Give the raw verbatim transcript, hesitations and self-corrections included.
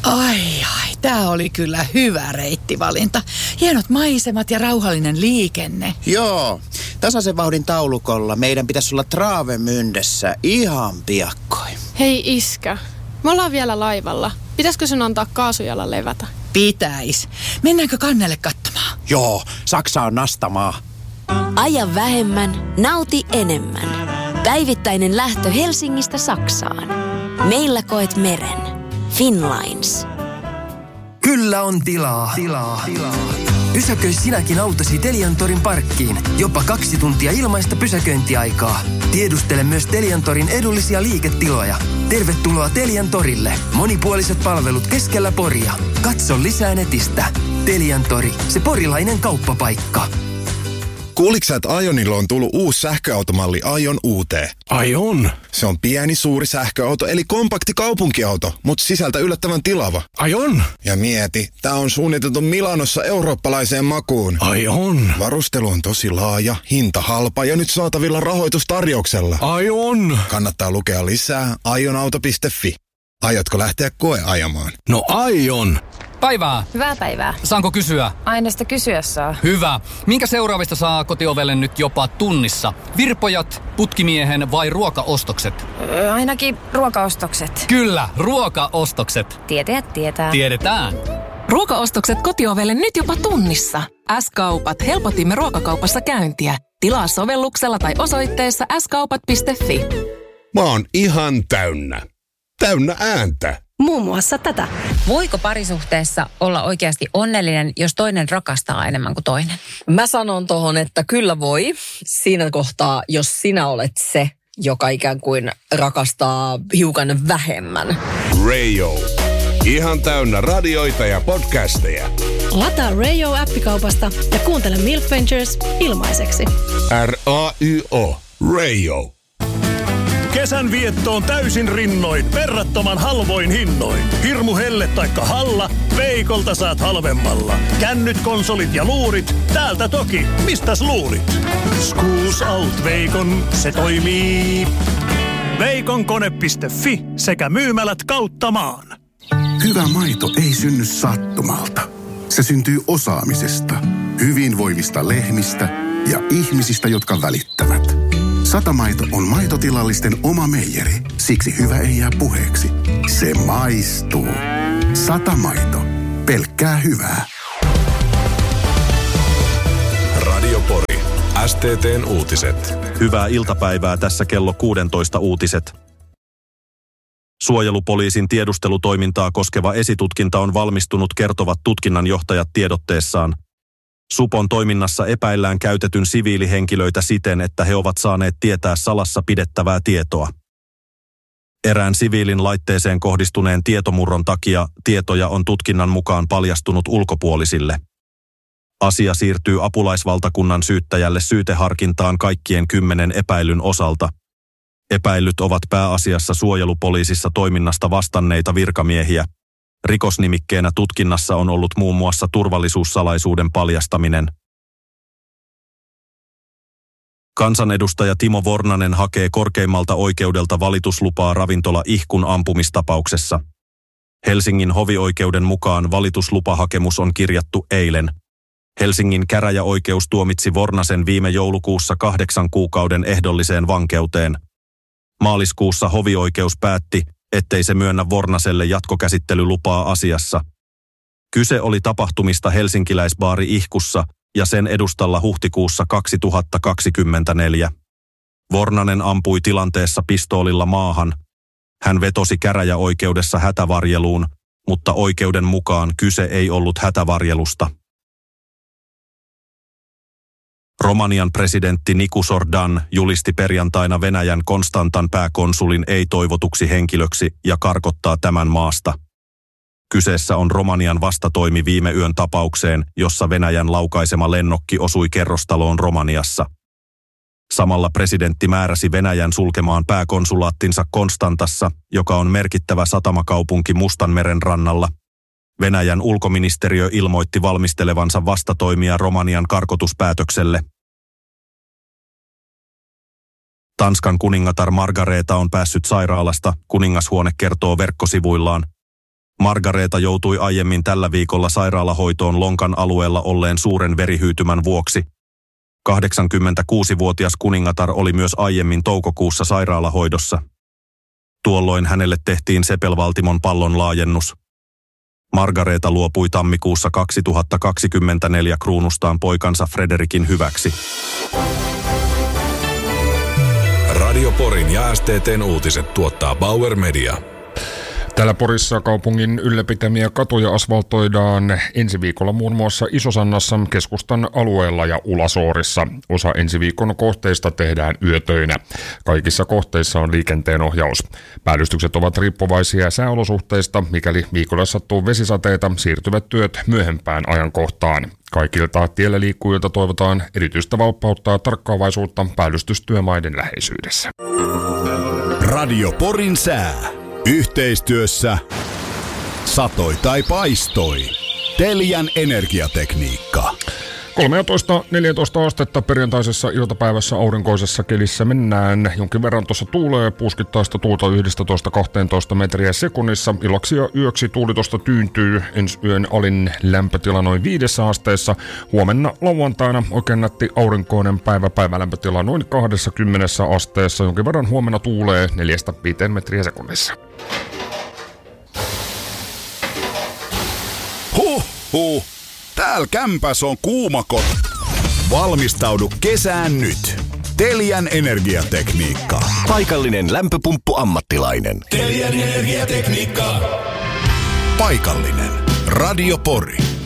Ai ai, tää oli kyllä hyvä reittivalinta. Hienot maisemat ja rauhallinen liikenne. Joo, tasaisen vauhdin taulukolla meidän pitäisi olla Travemündessä ihan piakkoin. Hei iskä, me ollaan vielä laivalla. Pitäisikö sun antaa kaasujalla levätä? Pitäis. Mennäänkö kannelle katsomaan? Joo, Saksa on nastamaa. Aja vähemmän, nauti enemmän. Päivittäinen lähtö Helsingistä Saksaan. Meillä koet meren. Finnlines. Kyllä on tilaa. Tilaa. tilaa. Pysäköi sinäkin autosi Teliantorin parkkiin. Jopa kaksi tuntia ilmaista pysäköintiaikaa. Tiedustele myös Teliantorin edullisia liiketiloja. Tervetuloa Teliantorille. Monipuoliset palvelut keskellä Poria. Katso lisää netistä. Teliantori, se porilainen kauppapaikka. Kuuliksä, että Aionilla on tullut uusi sähköautomalli Aion U T? Aion? Se on pieni, suuri sähköauto, eli kompakti kaupunkiauto, mutta sisältä yllättävän tilava. Aion? Ja mieti, tää on suunniteltu Milanossa eurooppalaiseen makuun. Aion? Varustelu on tosi laaja, hinta halpa ja nyt saatavilla rahoitustarjouksella. Aion? Kannattaa lukea lisää aionauto piste fi. Aiotko lähteä koeajamaan? No aion! Päivää. Hyvää päivää. Saanko kysyä? Aina sitä kysyä saa. Hyvä. Minkä seuraavista saa kotiovelle nyt jopa tunnissa? Virpojat, putkimiehen vai ruokaostokset? Öö, ainakin ruokaostokset. Kyllä, ruokaostokset. Tietäjät tietää. Tiedetään. Ruokaostokset kotiovelle nyt jopa tunnissa. S-kaupat, helpotimme ruokakaupassa käyntiä. Tilaa sovelluksella tai osoitteessa s kaupat piste fi. Mä oon ihan täynnä. Täynnä ääntä. Muun muassa tätä. Voiko parisuhteessa olla oikeasti onnellinen, jos toinen rakastaa enemmän kuin toinen? Mä sanon tohon, että kyllä voi. Siinä kohtaa, jos sinä olet se, joka ikään kuin rakastaa hiukan vähemmän. Radio. Ihan täynnä radioita ja podcasteja. Lataa Radio-appikaupasta ja kuuntele Milk Ventures ilmaiseksi. R A Y O. Radio. Kesän viettoon täysin rinnoin, verrattoman halvoin hinnoin. Hirmu helle taikka Halla, Veikolta saat halvemmalla. Kännyt, konsolit ja luurit, täältä toki, mistäs luurit? Schools Out Veikon, se toimii. Veikonkone piste fi sekä myymälät kautta maan. Hyvä maito ei synny sattumalta. Se syntyy osaamisesta, hyvinvoivista lehmistä ja ihmisistä, jotka välittävät. Satamaito on maitotilallisten oma meijeri, siksi hyvä ei jää puheeksi. Se maistuu. Satamaito. Pelkkää hyvää. Radio Pori. S T T:n uutiset. Hyvää iltapäivää, tässä kello kuusitoista uutiset. Suojelupoliisin tiedustelutoimintaa koskeva esitutkinta on valmistunut, kertovat tutkinnanjohtajat tiedotteessaan. Supon toiminnassa epäillään käytetyn siviilihenkilöitä siten, että he ovat saaneet tietää salassa pidettävää tietoa. Erään siviilin laitteeseen kohdistuneen tietomurron takia tietoja on tutkinnan mukaan paljastunut ulkopuolisille. Asia siirtyy apulaisvaltakunnan syyttäjälle syyteharkintaan kaikkien kymmenen epäilyn osalta. Epäillyt ovat pääasiassa suojelupoliisissa toiminnasta vastanneita virkamiehiä. Rikosnimikkeenä tutkinnassa on ollut muun muassa turvallisuussalaisuuden paljastaminen. Kansanedustaja Timo Vornanen hakee korkeimmalta oikeudelta valituslupaa ravintola Ihkun ampumistapauksessa. Helsingin hovioikeuden mukaan valituslupahakemus on kirjattu eilen. Helsingin käräjäoikeus tuomitsi Vornasen viime joulukuussa kahdeksan kuukauden ehdolliseen vankeuteen. Maaliskuussa hovioikeus päätti, ettei se myönnä Vornaselle jatkokäsittelylupaa asiassa. Kyse oli tapahtumista helsinkiläisbaari Ihkussa ja sen edustalla huhtikuussa kaksituhattakaksikymmentäneljä. Vornanen ampui tilanteessa pistoolilla maahan. Hän vetosi käräjäoikeudessa hätävarjeluun, mutta oikeuden mukaan kyse ei ollut hätävarjelusta. Romanian presidentti Nicu Sordan julisti perjantaina Venäjän Konstantan pääkonsulin ei-toivotuksi henkilöksi ja karkottaa tämän maasta. Kyseessä on Romanian vastatoimi viime yön tapaukseen, jossa Venäjän laukaisema lennokki osui kerrostaloon Romaniassa. Samalla presidentti määräsi Venäjän sulkemaan pääkonsulaattinsa Konstantassa, joka on merkittävä satamakaupunki Mustanmeren rannalla. Venäjän ulkoministeriö ilmoitti valmistelevansa vastatoimia Romanian karkotuspäätökselle. Tanskan kuningatar Margareta on päässyt sairaalasta, kuningashuone kertoo verkkosivuillaan. Margareeta joutui aiemmin tällä viikolla sairaalahoitoon lonkan alueella olleen suuren verihyytymän vuoksi. kahdeksankymmentäkuusivuotias kuningatar oli myös aiemmin toukokuussa sairaalahoidossa. Tuolloin hänelle tehtiin sepelvaltimon pallon laajennus. Margareeta luopui tammikuussa kaksituhattakaksikymmentäneljä kruunustaan poikansa Frederikin hyväksi. Radio Porin ja S T T:n uutiset tuottaa Bauer Media. Täällä Porissa kaupungin ylläpitämiä katuja asfaltoidaan ensi viikolla muun muassa Isosannassa, keskustan alueella ja Ulasoorissa. Osa ensi viikon kohteista tehdään yötöinä. Kaikissa kohteissa on liikenteenohjaus. Päällystykset ovat riippuvaisia sääolosuhteista. Mikäli viikolla sattuu vesisateita, siirtyvät työt myöhempään ajankohtaan. Kaikilta tiellä liikkujilta toivotaan erityistä valppautta ja tarkkaavaisuutta päällystystyömaiden läheisyydessä. Radio Porin sää. Yhteistyössä satoi tai paistoi. Telian energiatekniikka. kolmetoista neljätoista astetta perjantaisessa iltapäivässä aurinkoisessa kelissä mennään. Jonkin verran tuossa tuulee puuskittaista tuulta yksitoista kaksitoista metriä sekunnissa. Illaksi ja yöksi tuuli tuosta tyyntyy. Ensi yön alin lämpötila noin viidessä asteessa. Huomenna lauantaina oikein nätti aurinkoinen päivä. Päivälämpötila noin kaksikymmentä asteessa. Jonkin verran huomenna tuulee neljästä viiteen metriä sekunnissa. Huh, huh. Täällä kämpäs on kuuma kot. Valmistaudu kesään nyt. Telian energiatekniikka. Paikallinen lämpöpumppu ammattilainen. Telian energiatekniikka. Paikallinen. Radio Pori.